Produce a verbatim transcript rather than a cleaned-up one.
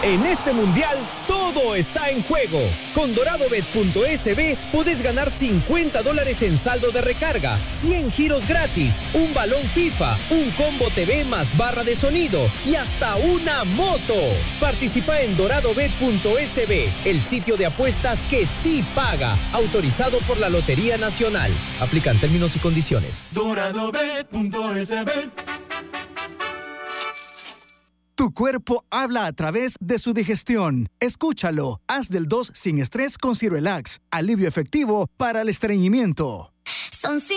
En este mundial, todo está en juego. Con doradobet punto es be puedes ganar cincuenta dólares en saldo de recarga, cien giros gratis, un balón FIFA, un combo T V más barra de sonido y hasta una moto. Participa en doradobet punto es be, el sitio de apuestas que sí paga. Autorizado por la Lotería Nacional. Aplican términos y condiciones. doradobet punto es be. Tu cuerpo habla a través de su digestión. Escúchalo. Haz del dos sin estrés con Cirelax. Alivio efectivo para el estreñimiento. Son